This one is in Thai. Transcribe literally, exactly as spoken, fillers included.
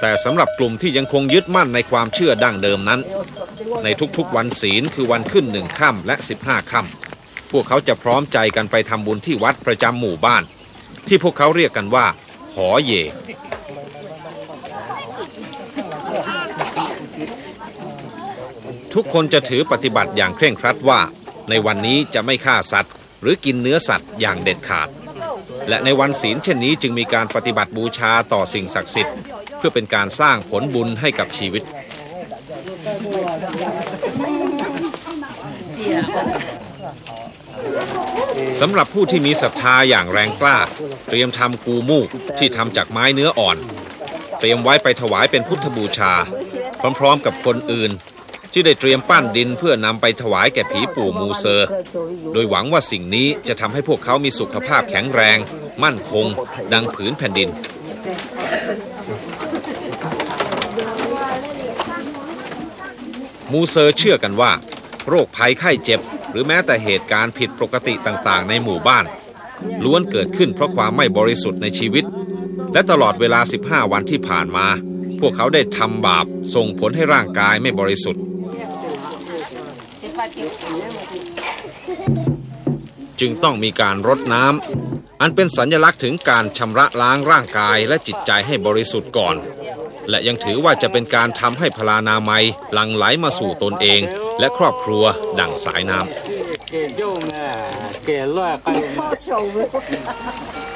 แต่สำหรับกลุ่มที่ยังคงยึดมั่นในความเชื่อดั้งเดิมนั้นในทุกๆวันศีลคือวันขึ้นหนึ่งค่ำและสิบห้าค่ำพวกเขาจะพร้อมใจกันไปทำบุญที่วัดประจำหมู่บ้านที่พวกเขาเรียกกันว่าหอเยทุกคนจะถือปฏิบัติอย่างเคร่งครัดว่าในวันนี้จะไม่ฆ่าสัตว์หรือกินเนื้อสัตว์อย่างเด็ดขาดและในวันศีลเช่นนี้จึงมีการปฏิบัติบูชาต่อสิ่งศักดิ์สิทธิ์เพื่อเป็นการสร้างผลบุญให้กับชีวิตสำหรับผู้ที่มีศรัทธาอย่างแรงกล้าเตรียมทำกูมูกที่ทำจากไม้เนื้ออ่อนเตรียมไว้ไปถวายเป็นพุทธบูชาพร้อมๆกับคนอื่นที่ได้เตรียมปั้นดินเพื่อนำไปถวายแก่ผีปู่มูเซอร์โดยหวังว่าสิ่งนี้จะทำให้พวกเขามีสุขภาพแข็งแรงมั่นคงดังผืนแผ่นดินมูเซอร์เชื่อกันว่าโรคภัยไข้เจ็บหรือแม้แต่เหตุการณ์ผิดปกติต่างๆในหมู่บ้านล้วนเกิดขึ้นเพราะความไม่บริสุทธิ์ในชีวิตและตลอดเวลาสิบห้าวันที่ผ่านมาพวกเขาได้ทำบาปส่งผลให้ร่างกายไม่บริสุทธิ์จึงต้องมีการรดน้ำอันเป็นสัญลักษณ์ถึงการชำระล้างร่างกายและจิตใจให้บริสุทธิ์ก่อนและยังถือว่าจะเป็นการทำให้พลานามัยหลั่งไหลมาสู่ตนเองและครอบครัวดั่งสายน้ำ